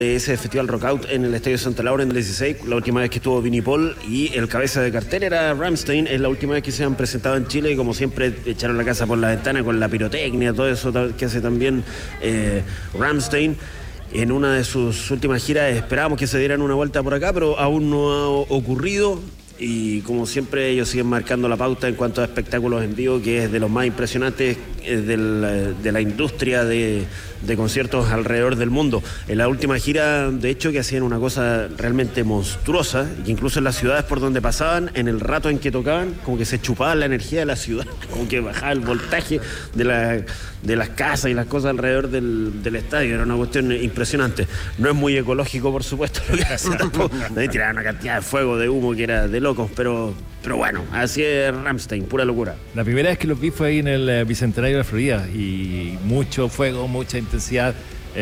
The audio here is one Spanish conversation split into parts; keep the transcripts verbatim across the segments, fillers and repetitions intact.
ese Festival Rockout en el Estadio Santa Laura en el dieciséis, la última vez que estuvo Vinnie Paul y el cabeza de cartel era Rammstein. Es la última vez que se han presentado en Chile y como siempre echaron la casa por la ventana con la pirotecnia, todo eso que hace también eh, Rammstein. En una de sus últimas giras esperábamos que se dieran una vuelta por acá, pero aún no ha ocurrido. Y como siempre ellos siguen marcando la pauta en cuanto a espectáculos en vivo, que es de los más impresionantes de la, de la industria de, de conciertos alrededor del mundo. En la última gira, de hecho, que hacían una cosa realmente monstruosa, y que incluso en las ciudades por donde pasaban, en el rato en que tocaban, como que se chupaban la energía de la ciudad, como que bajaba el voltaje de, la, de las casas y las cosas alrededor del, del estadio. Era una cuestión impresionante. No es muy ecológico, por supuesto, lo que hacían tampoco. Ahí tiraban una cantidad de fuego, de humo, que era de locos, pero, pero bueno, así es Rammstein, pura locura. La primera vez que los vi fue ahí en el eh, Bicentenario de Florida y mucho fuego, mucha intensidad,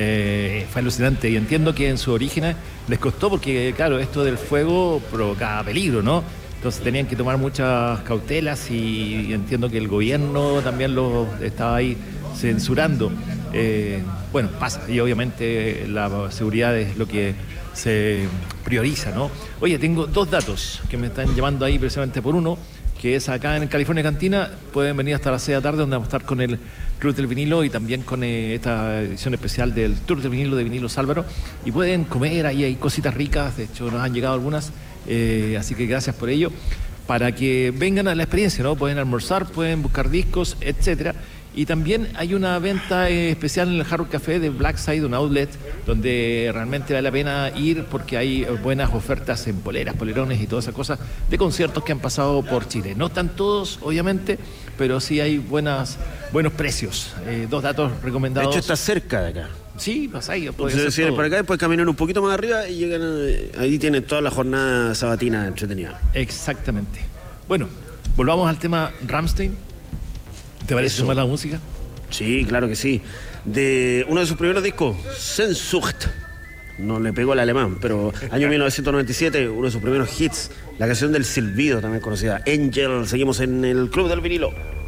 eh, fue alucinante y entiendo que en su origen les costó porque claro, esto del fuego provocaba peligro, ¿no? Entonces tenían que tomar muchas cautelas y, y entiendo que el gobierno también lo estaba ahí censurando. Eh, bueno, pasa y obviamente la seguridad es lo que se prioriza, ¿no? Oye, tengo dos datos que me están llamando ahí precisamente por uno, que es acá en California Cantina. Pueden venir hasta las seis de la tarde, donde vamos a estar con el Club del Vinilo y también con eh, esta edición especial del Tour del Vinilo de Vinilos Álvaro. Y pueden comer, ahí hay cositas ricas, de hecho nos han llegado algunas, eh, así que gracias por ello. Para que vengan a la experiencia, ¿no? Pueden almorzar, pueden buscar discos, etcétera. Y también hay una venta eh, especial en el Hard Rock Café de Blackside, un outlet, donde realmente vale la pena ir porque hay buenas ofertas en poleras, polerones y todas esas cosas de conciertos que han pasado por Chile. No están todos, obviamente, pero sí hay buenas, buenos precios. Eh, dos datos recomendados. De hecho, está cerca de acá. Sí, pasa ahí. Entonces, si por acá, después caminan un poquito más arriba y llegan a, ahí tienen toda la jornada sabatina entretenida. Exactamente. Bueno, volvamos al tema Rammstein. ¿Te parece más la música? Sí, claro que sí. De uno de sus primeros discos, Sehnsucht. No le pegó el alemán, pero año mil novecientos noventa y siete, uno de sus primeros hits, la canción del silbido, también conocida, Angel. Seguimos en el Club del Vinilo.